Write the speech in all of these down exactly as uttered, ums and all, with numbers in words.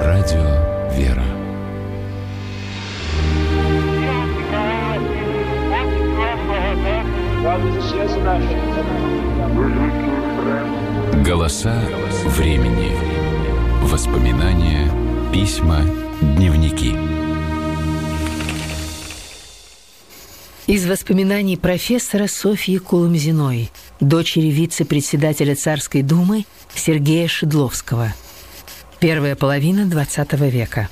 Радио «Вера». Голоса времени. Воспоминания, письма, дневники. Из воспоминаний профессора Софьи Куломзиной, дочери вице-председателя Царской Думы Сергея Шедловского. Первая половина двадцатого века.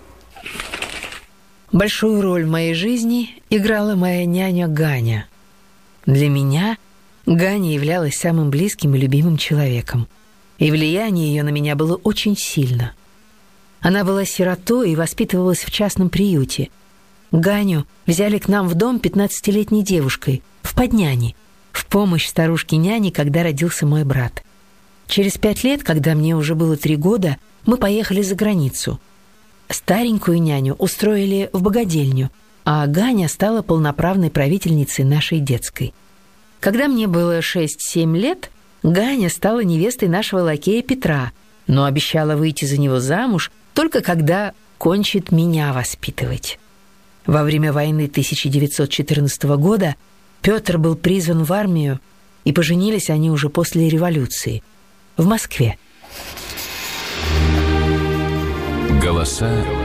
Большую роль в моей жизни играла моя няня Ганя. Для меня Ганя являлась самым близким и любимым человеком, и влияние ее на меня было очень сильно. Она была сиротой и воспитывалась в частном приюте. Ганю взяли к нам в дом пятнадцатилетней девушкой, в подняни, в помощь старушке-няне, когда родился мой брат. Через пять лет, когда мне уже было три года, мы поехали за границу. Старенькую няню устроили в богадельню, а Ганя стала полноправной правительницей нашей детской. Когда мне было шесть-семь лет, Ганя стала невестой нашего лакея Петра, но обещала выйти за него замуж только когда кончит меня воспитывать. Во время войны тысяча девятьсот четырнадцатого года Петр был призван в армию, и поженились они уже после революции в Москве. Голоса